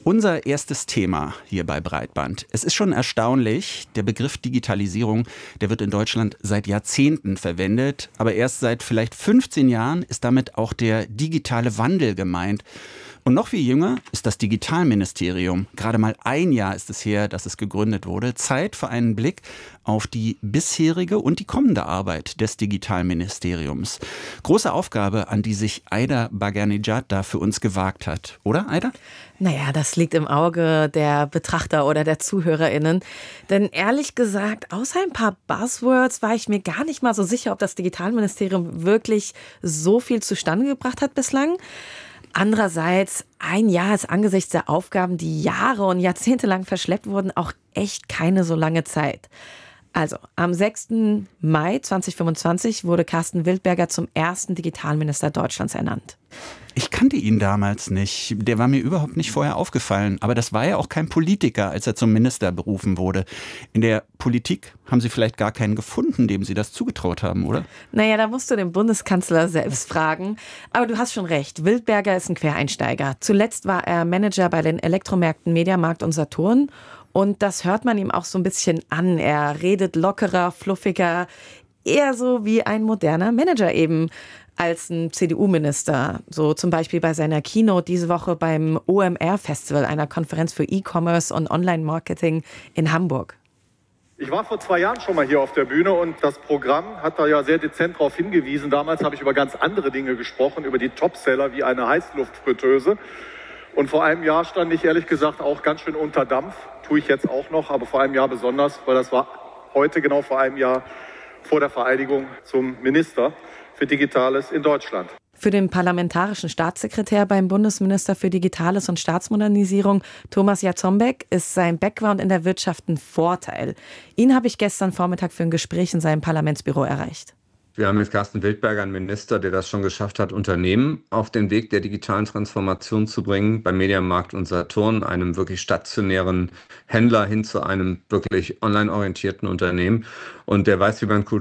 Unser erstes Thema hier bei Breitband. Es ist schon erstaunlich, der Begriff Digitalisierung, der wird in Deutschland seit Jahrzehnten verwendet, aber erst seit vielleicht 15 Jahren ist damit auch der digitale Wandel gemeint. Und noch viel jünger ist das Digitalministerium. Gerade mal ein Jahr ist es her, dass es gegründet wurde. Zeit für einen Blick auf die bisherige und die kommende Arbeit des Digitalministeriums. Große Aufgabe, an die sich Aida Baghernejad da für uns gewagt hat. Oder, Aida? Naja, das liegt im Auge der Betrachter oder der ZuhörerInnen. Denn ehrlich gesagt, außer ein paar Buzzwords war ich mir gar nicht mal so sicher, ob das Digitalministerium wirklich so viel zustande gebracht hat bislang. Andererseits, ein Jahr ist angesichts der Aufgaben, die Jahre und Jahrzehnte lang verschleppt wurden, auch echt keine so lange Zeit. Also, am 6. Mai 2025 wurde Carsten Wildberger zum ersten Digitalminister Deutschlands ernannt. Ich kannte ihn damals nicht. Der war mir überhaupt nicht vorher aufgefallen. Aber das war ja auch kein Politiker, als er zum Minister berufen wurde. In der Politik haben Sie vielleicht gar keinen gefunden, dem Sie das zugetraut haben, oder? Naja, da musst du den Bundeskanzler selbst fragen. Aber du hast schon recht, Wildberger ist ein Quereinsteiger. Zuletzt war er Manager bei den Elektromärkten Mediamarkt und Saturn. Und das hört man ihm auch so ein bisschen an. Er redet lockerer, fluffiger, eher so wie ein moderner Manager eben als ein CDU-Minister. So zum Beispiel bei seiner Keynote diese Woche beim OMR-Festival, einer Konferenz für E-Commerce und Online-Marketing in Hamburg. Ich war vor 2 Jahren schon mal hier auf der Bühne und das Programm hat da ja sehr dezent darauf hingewiesen. Damals habe ich über ganz andere Dinge gesprochen, über die Topseller wie eine Heißluftfritteuse. Und vor einem Jahr stand ich ehrlich gesagt auch ganz schön unter Dampf. Tue ich jetzt auch noch, aber vor einem Jahr besonders, weil das war heute genau vor einem Jahr vor der Vereidigung zum Minister für Digitales in Deutschland. Für den parlamentarischen Staatssekretär beim Bundesminister für Digitales und Staatsmodernisierung, Thomas Jarzombeck, ist sein Background in der Wirtschaft ein Vorteil. Ihn habe ich gestern Vormittag für ein Gespräch in seinem Parlamentsbüro erreicht. Wir haben mit Carsten Wildberger einen Minister, der das schon geschafft hat, Unternehmen auf den Weg der digitalen Transformation zu bringen, beim Mediamarkt und Saturn, einem wirklich stationären Händler hin zu einem wirklich online orientierten Unternehmen. Und der weiß, wie man